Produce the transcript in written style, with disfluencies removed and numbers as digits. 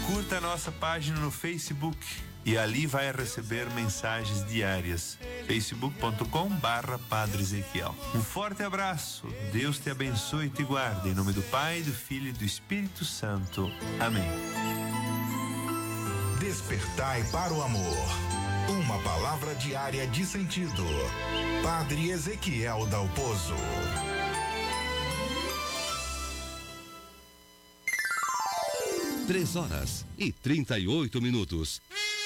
Curta a nossa página no Facebook e ali vai receber mensagens diárias. facebook.com/Padre Ezequiel. Um forte abraço. Deus te abençoe e te guarde. Em nome do Pai, do Filho e do Espírito Santo. Amém. Despertai para o amor. Uma palavra diária de sentido. Padre Ezequiel Dalpozo. 3 horas e 38 minutos.